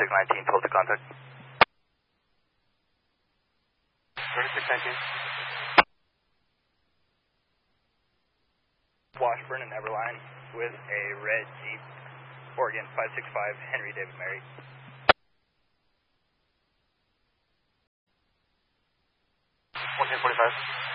3619, 12 to contact. 3619. Washburn and Everline with a red Jeep, Oregon 565, Henry David Mary. 1445.